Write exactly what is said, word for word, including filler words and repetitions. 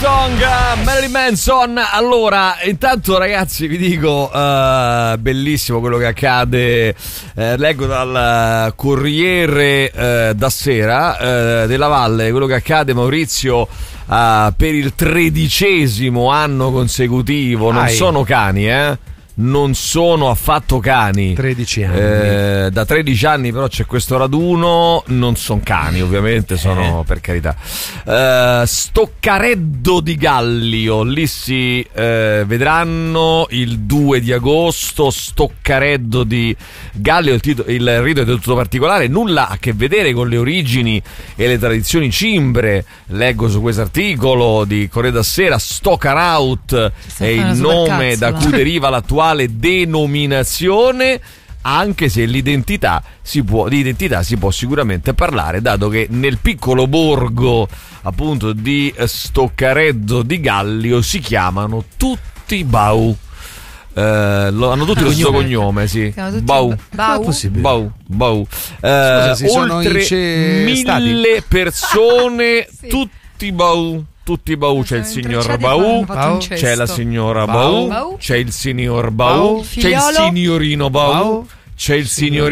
Song, Marilyn Manson. Allora, intanto ragazzi vi dico uh, bellissimo quello che accade, uh, leggo dal Corriere uh, da Sera uh, della Valle, quello che accade, Maurizio, uh, per il tredicesimo anno consecutivo. Non Ai. sono cani, eh non sono affatto cani. tredici anni. Eh, da tredici anni però c'è questo raduno, non sono cani ovviamente, sono eh. per carità. Eh, Stoccareddo di Gallio, lì si eh, vedranno il due di agosto. Stoccareddo di Gallio, il, tito- il rito è del tutto particolare, nulla a che vedere con le origini e le tradizioni cimbre. Leggo su questo articolo di Corriere da Sera, Stockaraut è il nome da cui deriva l'attuale denominazione, anche se l'identità si può, di identità si può sicuramente parlare, dato che nel piccolo borgo appunto di Stoccareddo di Gallio si chiamano tutti Bau. Eh, lo, hanno tutti lo stesso cognome, sì. Bau. Bau. Bau. Bau. Eh, Scusa, oltre mille persone, sì. tutti Bau. Tutti Bau, c'è il signor Bau, Bau, c'è la signora Bau, Bau, c'è il signor Bau, Bau, c'è il signorino Bau, Bau, c'è il signorino